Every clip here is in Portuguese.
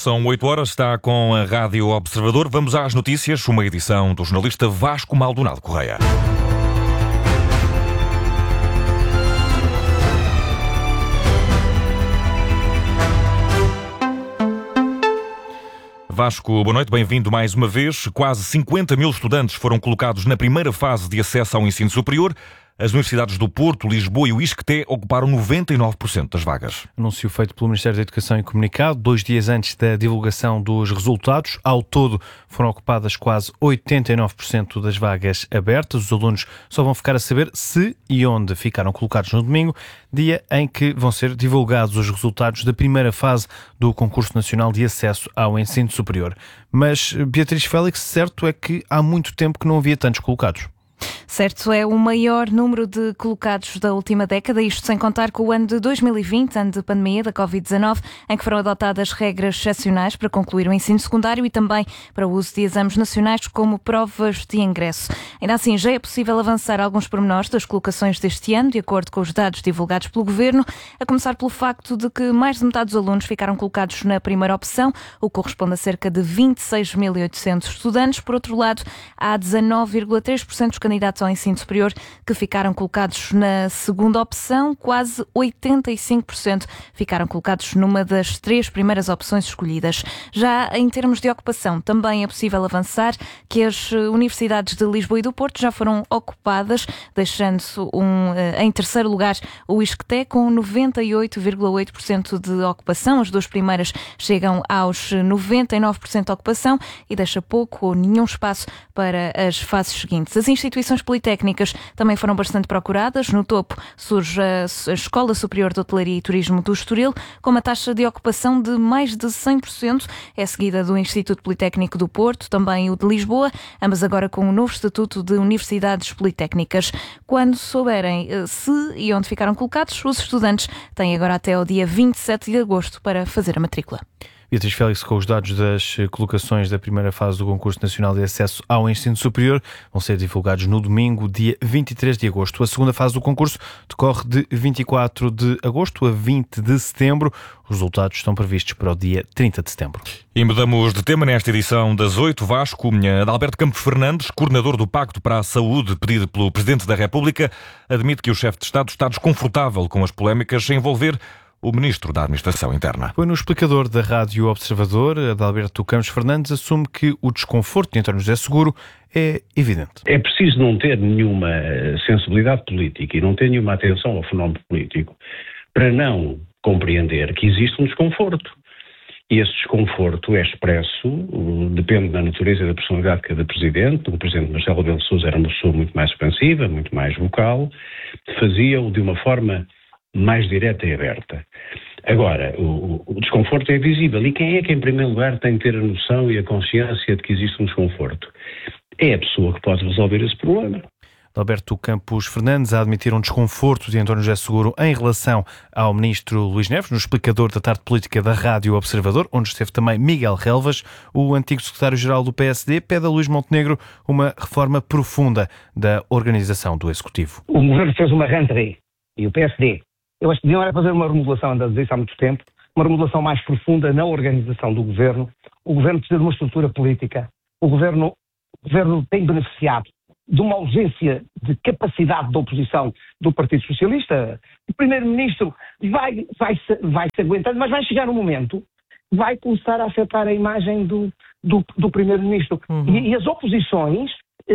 são 8 horas, está com a Rádio Observador. Vamos às notícias, uma edição do jornalista Vasco Maldonado Correia. Vasco, boa noite, bem-vindo mais uma vez. Quase 50 mil estudantes foram colocados na primeira fase de acesso ao ensino superior. As universidades do Porto, Lisboa e o ISCTE ocuparam 99% das vagas. Anúncio feito pelo Ministério da Educação e Comunicado, 2 dias antes da divulgação dos resultados. Ao todo, foram ocupadas quase 89% das vagas abertas. Os alunos só vão ficar a saber se e onde ficaram colocados no domingo, dia em que vão ser divulgados os resultados da primeira fase do Concurso Nacional de Acesso ao Ensino Superior. Mas, Beatriz Félix, certo é que há muito tempo que não havia tantos colocados. Certo, é o maior número de colocados da última década, isto sem contar com o ano de 2020, ano de pandemia da Covid-19, em que foram adotadas regras excepcionais para concluir o ensino secundário e também para o uso de exames nacionais como provas de ingresso. Ainda assim, já é possível avançar alguns pormenores das colocações deste ano, de acordo com os dados divulgados pelo Governo, a começar pelo facto de que mais de metade dos alunos ficaram colocados na primeira opção, o que corresponde a cerca de 26.800 estudantes. Por outro lado, há 19,3% dos candidatos ao ensino superior que ficaram colocados na segunda opção, quase 85% ficaram colocados numa das 3 primeiras opções escolhidas. Já em termos de ocupação, também é possível avançar que as universidades de Lisboa e do Porto já foram ocupadas, deixando-se em terceiro lugar o ISCTE com 98,8% de ocupação. As 2 primeiras chegam aos 99% de ocupação e deixa pouco ou nenhum espaço para as fases seguintes. As instituições politécnicas também foram bastante procuradas. No topo surge a Escola Superior de Hotelaria e Turismo do Estoril, com uma taxa de ocupação de mais de 100%. É seguida do Instituto Politécnico do Porto, também o de Lisboa, ambas agora com o novo Estatuto de Universidades Politécnicas. Quando souberem se e onde ficaram colocados, os estudantes têm agora até ao dia 27 de agosto para fazer a matrícula. Beatriz Félix, com os dados das colocações da primeira fase do Concurso Nacional de Acesso ao Ensino Superior, vão ser divulgados no domingo, dia 23 de agosto. A segunda fase do concurso decorre de 24 de agosto a 20 de setembro. Os resultados estão previstos para o dia 30 de setembro. E mudamos de tema nesta edição das 8, Vasco. Adalberto Campos Fernandes, coordenador do Pacto para a Saúde, pedido pelo Presidente da República, admite que o chefe de Estado está desconfortável com as polémicas a envolver o Ministro da Administração Interna. Foi no explicador da Rádio Observador, Adalberto Campos Fernandes assume que o desconforto de António José Seguro é evidente. É preciso não ter nenhuma sensibilidade política e não ter nenhuma atenção ao fenómeno político para não compreender que existe um desconforto. E esse desconforto é expresso, depende da natureza e da personalidade de cada Presidente. O Presidente Marcelo Rebelo de Sousa era uma pessoa muito mais expansiva, muito mais vocal, fazia-o de uma forma mais direta e aberta. Agora, o desconforto é visível. E quem é que, em primeiro lugar, tem que ter a noção e a consciência de que existe um desconforto? É a pessoa que pode resolver esse problema. Adalberto Campos Fernandes a admitir um desconforto de António José Seguro em relação ao Ministro Luís Neves, no explicador da tarde política da Rádio Observador, onde esteve também Miguel Relvas. O antigo secretário-geral do PSD pede a Luís Montenegro uma reforma profunda da organização do Executivo. O Governo fez uma rentrée e o PSD. Eu acho que deviam era fazer uma remodelação, ando a dizer isso há muito tempo, uma remodelação mais profunda na organização do Governo. O Governo precisa de uma estrutura política. O Governo tem beneficiado de uma ausência de capacidade de oposição do Partido Socialista. O Primeiro-Ministro vai se aguentando, mas vai chegar um momento que vai começar a afetar a imagem do Primeiro-Ministro. E as oposições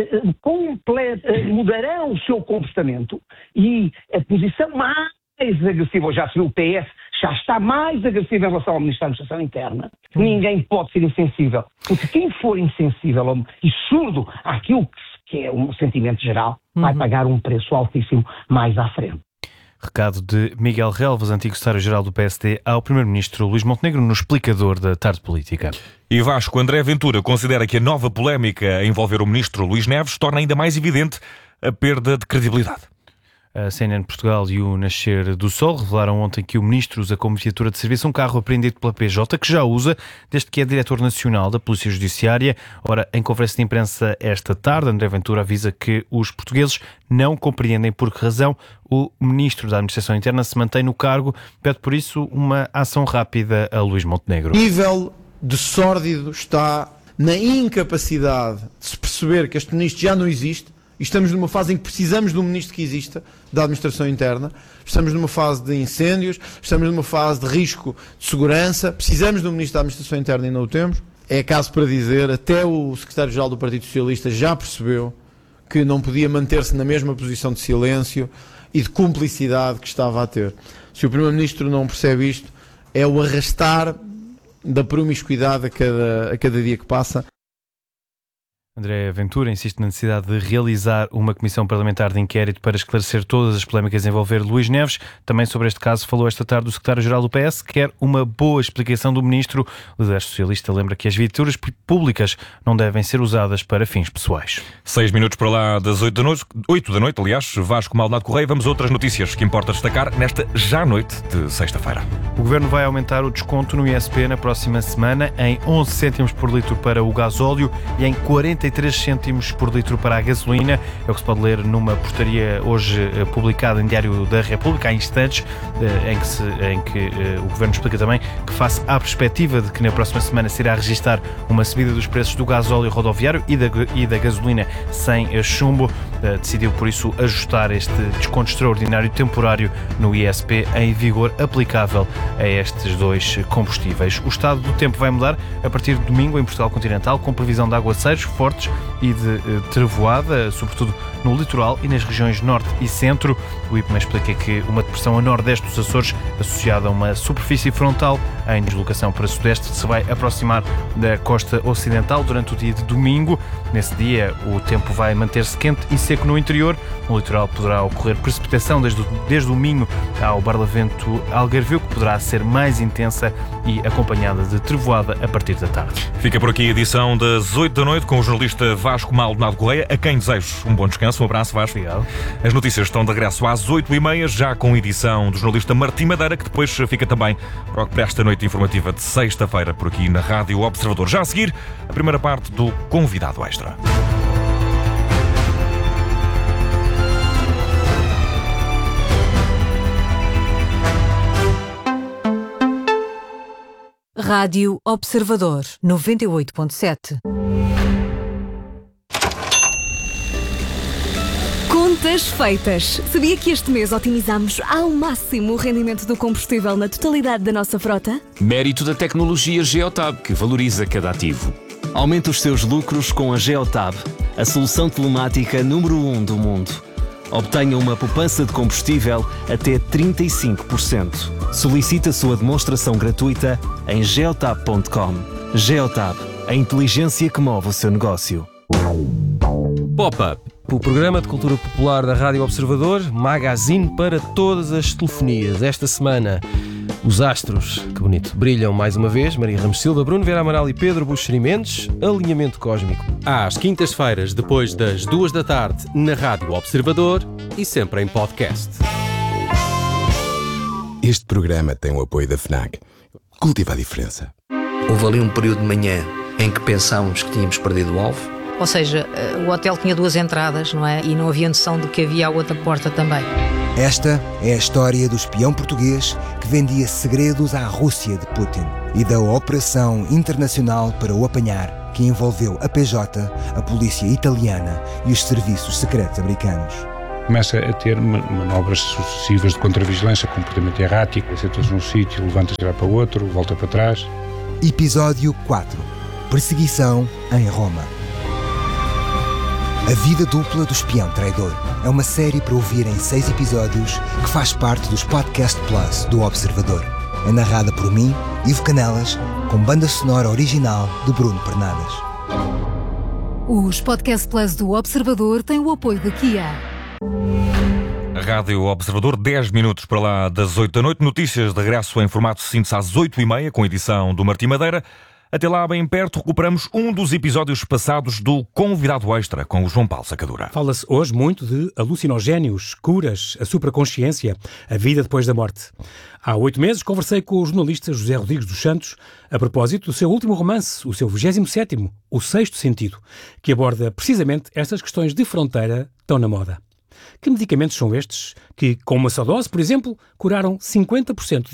mudarão o seu comportamento e a posição mais agressiva, já se viu, o PS já está mais agressivo em relação ao Ministro da Administração Interna. Ninguém pode ser insensível, porque quem for insensível e surdo àquilo que é um sentimento geral vai pagar um preço altíssimo mais à frente. Recado de Miguel Relvas, antigo secretário-geral do PSD, ao Primeiro-Ministro Luís Montenegro, no explicador da tarde política. E Vasco, André Ventura considera que a nova polémica a envolver o Ministro Luís Neves torna ainda mais evidente a perda de credibilidade. A CNN Portugal e o Nascer do Sol revelaram ontem que o Ministro usa como viatura de serviço um carro apreendido pela PJ, que já usa desde que é Diretor Nacional da Polícia Judiciária. Ora, em conferência de imprensa esta tarde, André Ventura avisa que os portugueses não compreendem por que razão o Ministro da Administração Interna se mantém no cargo. Pede, por isso, uma ação rápida a Luís Montenegro. Nível de sórdido está na incapacidade de se perceber que este ministro já não existe, e estamos numa fase em que precisamos de um ministro que exista, da administração interna, estamos numa fase de incêndios, estamos numa fase de risco de segurança, precisamos de um ministro da administração interna e não o temos. É caso para dizer, até o secretário-geral do Partido Socialista já percebeu que não podia manter-se na mesma posição de silêncio e de cumplicidade que estava a ter. Se o Primeiro-Ministro não percebe isto, é o arrastar da promiscuidade a cada dia que passa. André Ventura insiste na necessidade de realizar uma comissão parlamentar de inquérito para esclarecer todas as polémicas a envolver Luís Neves. Também sobre este caso falou esta tarde o secretário-geral do PS, que quer uma boa explicação do ministro. O líder socialista lembra que as viaturas públicas não devem ser usadas para fins pessoais. 6 minutos para lá das 8 da noite, aliás, Vasco Maldonado Correia. Vamos a outras notícias que importa destacar nesta já noite de sexta-feira. O Governo vai aumentar o desconto no ISP na próxima semana em 11 cêntimos por litro para o gasóleo e em 43 cêntimos por litro para a gasolina. É o que se pode ler numa portaria hoje publicada em Diário da República, há instantes, em que o Governo explica também que, face à perspectiva de que na próxima semana se irá registrar uma subida dos preços do gasóleo rodoviário e da gasolina sem chumbo, decidiu por isso ajustar este desconto extraordinário temporário no ISP em vigor aplicável a estes dois combustíveis. O estado do tempo vai mudar a partir de domingo em Portugal continental, com previsão de aguaceiros fortes e de trevoada, sobretudo no litoral e nas regiões norte e centro. O IPMA explica que uma depressão a nordeste dos Açores, associada a uma superfície frontal em deslocação para sudeste, se vai aproximar da costa ocidental durante o dia de domingo. Nesse dia, o tempo vai manter-se quente e seco no interior. No litoral poderá ocorrer precipitação desde o Minho ao Barlavento Algarvio, que poderá ser mais intensa e acompanhada de trevoada a partir da tarde. Fica por aqui a edição das 8 da noite com o jornalista Vasco Maldonado Correia, a quem desejo um bom descanso. Um abraço, Vasco. Obrigado. As notícias estão de regresso às 8h30, já com a edição do jornalista Martim Madeira, que depois fica também para esta noite informativa de sexta-feira por aqui na Rádio Observador. Já a seguir, a primeira parte do Convidado Extra. Rádio Observador 98.7. Contas feitas. Sabia que este mês otimizamos ao máximo o rendimento do combustível na totalidade da nossa frota? Mérito da tecnologia Geotab, que valoriza cada ativo. Aumente os seus lucros com a Geotab, a solução telemática número 1 do mundo. Obtenha uma poupança de combustível até 35%. Solicite a sua demonstração gratuita em geotab.com. Geotab, a inteligência que move o seu negócio. Pop-up, o programa de cultura popular da Rádio Observador, magazine para todas as telefonias. Esta semana, os astros, que bonito, brilham mais uma vez. Maria Ramos Silva, Bruno Vieira Amaral e Pedro Buxeri Mendes. Alinhamento cósmico. Às quintas-feiras, depois das 2 da tarde, na Rádio Observador e sempre em podcast. Este programa tem o apoio da FNAC. Cultiva a diferença. Houve ali um período de manhã em que pensámos que tínhamos perdido o alvo. Ou seja, o hotel tinha 2 entradas, não é? E não havia noção de que havia a outra porta também. Esta é a história do espião português que vendia segredos à Rússia de Putin e da operação internacional para o apanhar, que envolveu a PJ, a polícia italiana e os serviços secretos americanos. Começa a ter manobras sucessivas de contravigilância, comportamento errático, senta-se num sítio, levanta-se para outro, volta para trás. Episódio 4. Perseguição em Roma. A vida dupla do espião traidor é uma série para ouvir em 6 episódios que faz parte dos Podcast Plus do Observador. É narrada por mim, Ivo Canelas, com banda sonora original de Bruno Pernadas. Os Podcast Plus do Observador têm o apoio da Kia. Rádio Observador, 10 minutos para lá das 8 da noite. Notícias de regresso em formato síntese às 8h30, com a edição do Martim Madeira. Até lá, bem perto, recuperamos um dos episódios passados do Convidado Extra, com o João Paulo Sacadura. Fala-se hoje muito de alucinogénios, curas, a supraconsciência, a vida depois da morte. Há 8 meses conversei com o jornalista José Rodrigues dos Santos a propósito do seu último romance, o seu 27º, O Sexto Sentido, que aborda precisamente estas questões de fronteira tão na moda. Que medicamentos são estes que, com uma só dose, por exemplo, curaram 50%